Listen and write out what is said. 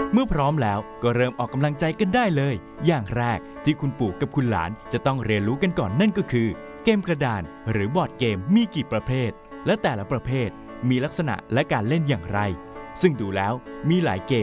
เมื่อพร้อมแล้วก็เริ่มออกกำลังใจกันได้เลยอย่างแรกที่คุณปู่กับคุณหลานจะต้องเรียนรู้กันก่อนนั่นก็คือเกมกระดานหรือบอร์ดเกมมีกี่ประเภทและแต่ละประเภทมีลักษณะและการเล่นอย่างไรซึ่งดูแล้วมีหลายเกม